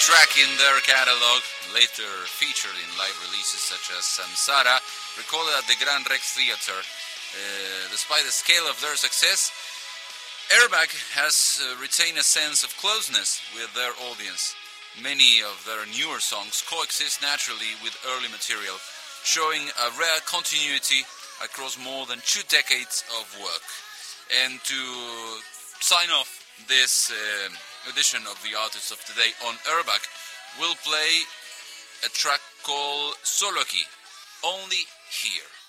Track in their catalog, later featured in live releases such as Samsara, recorded at the Grand Rex Theater. Despite the scale of their success, Airbag has retained a sense of closeness with their audience. Many of their newer songs coexist naturally with early material, showing a rare continuity across more than 2 decades of work. And to sign off this edition of the Artists of Today on Airbag, we'll play a track called Solo Aquí, Only Here.